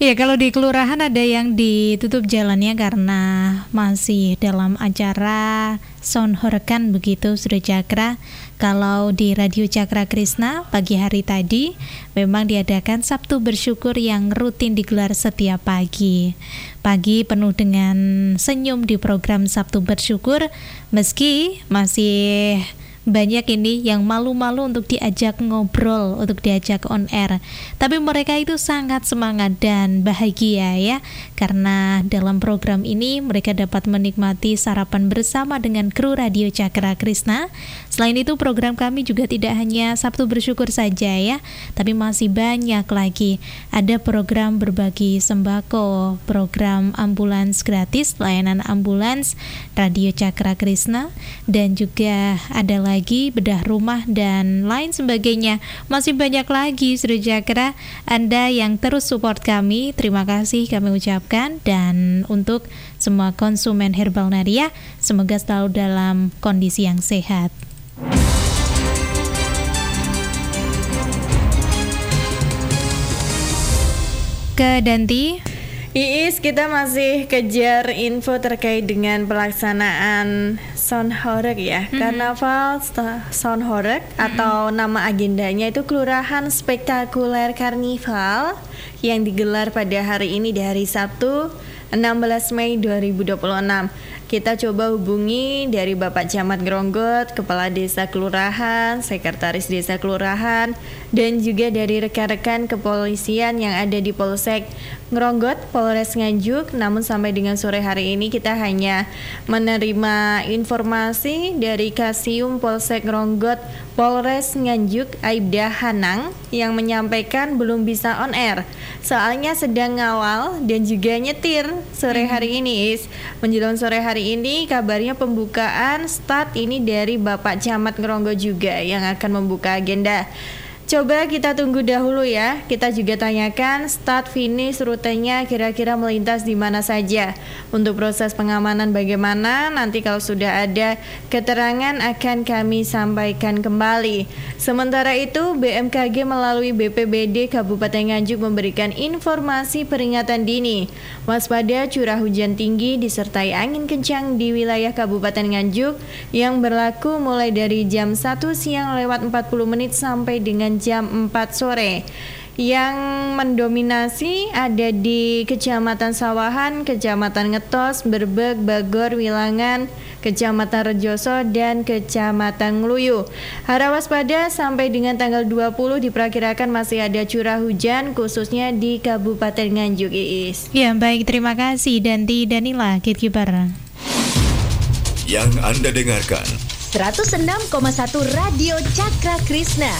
Ya, kalau di kelurahan ada yang ditutup jalannya karena masih dalam acara sound horekan begitu, Sudah Cakra. Kalau di Radio Cakra Krisna pagi hari tadi memang diadakan Sabtu Bersyukur yang rutin digelar setiap pagi. Pagi penuh dengan senyum di program Sabtu Bersyukur, meski masih banyak ini yang malu-malu untuk diajak ngobrol, untuk diajak on air. Tapi mereka itu sangat semangat dan bahagia ya, karena dalam program ini mereka dapat menikmati sarapan bersama dengan kru Radio Cakra Krisna. Selain itu program kami juga tidak hanya Sabtu Bersyukur saja ya, tapi masih banyak lagi. Ada program berbagi sembako, program ambulans gratis, layanan ambulans Radio Cakra Krisna, dan juga ada lagi bedah rumah dan lain sebagainya. Masih banyak lagi Sudah Cakra. Anda yang terus support kami, terima kasih kami ucapkan. Dan untuk semua konsumen Herbal Naria, semoga selalu dalam kondisi yang sehat. Ke Danti. Iis, kita masih kejar info terkait dengan pelaksanaan Sound Horeg ya. Karnaval Sound Horeg atau nama agendanya itu Kelurahan Spektakuler Karnival yang digelar pada hari ini di hari Sabtu 16 Mei 2026. Kita coba hubungi dari Bapak Camat Ngronggot, Kepala Desa Kelurahan, Sekretaris Desa Kelurahan, dan juga dari rekan-rekan kepolisian yang ada di Polsek Ngronggot, Polres Nganjuk. Namun sampai dengan sore hari ini kita hanya menerima informasi dari Kasium Polsek Ngronggot, Polres Nganjuk, Aibda Hanang, yang menyampaikan belum bisa on air. Soalnya sedang ngawal dan juga nyetir sore hari ini, Is. Menjelang sore hari ini kabarnya pembukaan start ini dari Bapak Camat Ngronggot juga yang akan membuka agenda. Coba kita tunggu dahulu ya. Kita juga tanyakan start finish rutenya kira-kira melintas di mana saja. Untuk proses pengamanan bagaimana, nanti kalau sudah ada keterangan akan kami sampaikan kembali. Sementara itu BMKG melalui BPBD Kabupaten Nganjuk memberikan informasi peringatan dini. Waspada curah hujan tinggi disertai angin kencang di wilayah Kabupaten Nganjuk yang berlaku mulai dari jam 1 siang lewat 40 menit sampai dengan jam 4 sore. Yang mendominasi ada di Kecamatan Sawahan, Kecamatan Ngetos, Berbeg, Bagor, Wilangan, Kecamatan Rejoso, dan Kecamatan Ngluyu. Harap waspada sampai dengan tanggal 20 diperkirakan masih ada curah hujan khususnya di Kabupaten Nganjuk, Iis. Ya, baik, terima kasih Danti Danila Gatekeeper. Yang Anda dengarkan 106,1 Radio Cakra Krisna.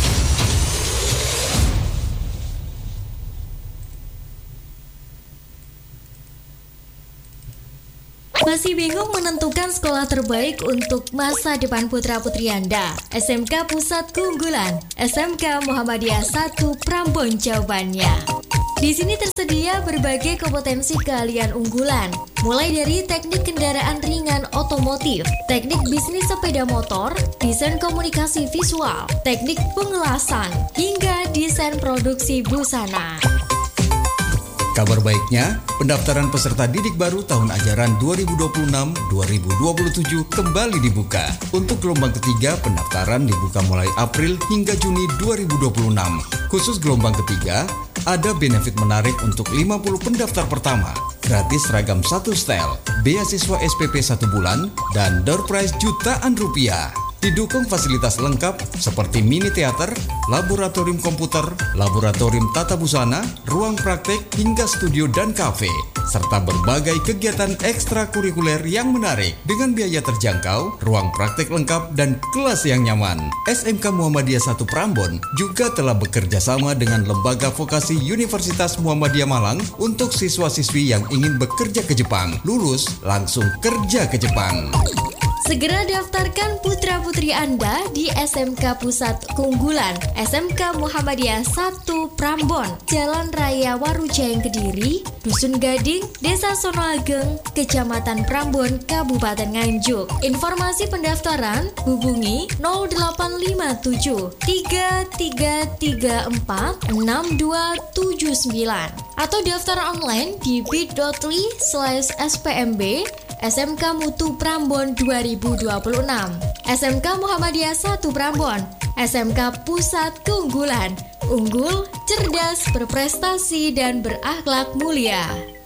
Masih bingung menentukan sekolah terbaik untuk masa depan putra-putri Anda? SMK Pusat Keunggulan, SMK Muhammadiyah 1 Prambon jawabannya. Di sini tersedia berbagai kompetensi keahlian unggulan, mulai dari teknik kendaraan ringan otomotif, teknik bisnis sepeda motor, desain komunikasi visual, teknik pengelasan, hingga desain produksi busana. Kabar baiknya, pendaftaran peserta didik baru tahun ajaran 2026-2027 kembali dibuka. Untuk gelombang ketiga, pendaftaran dibuka mulai April hingga Juni 2026. Khusus gelombang ketiga, ada benefit menarik untuk 50 pendaftar pertama. Gratis seragam 1 setel, beasiswa SPP 1 bulan, dan door prize jutaan rupiah. Didukung fasilitas lengkap seperti mini teater, laboratorium komputer, laboratorium tata busana, ruang praktek hingga studio dan kafe, serta berbagai kegiatan ekstrakurikuler yang menarik dengan biaya terjangkau, ruang praktek lengkap, dan kelas yang nyaman. SMK Muhammadiyah 1 Prambon juga telah bekerja sama dengan Lembaga Vokasi Universitas Muhammadiyah Malang untuk siswa-siswi yang ingin bekerja ke Jepang. Lulus langsung kerja ke Jepang. Segera daftarkan putra-putri Anda di SMK Pusat Keunggulan SMK Muhammadiyah 1 Prambon, Jalan Raya Warujayang Kediri, Dusun Gading, Desa Sonoageng, Kecamatan Prambon, Kabupaten Nganjuk. Informasi pendaftaran hubungi 0857 3334 6279 atau daftar online di bit.ly/spmb SMK Mutu Prambon 2026. SMK Muhammadiyah 1 Prambon, SMK Pusat Keunggulan, unggul, cerdas, berprestasi, dan berakhlak mulia.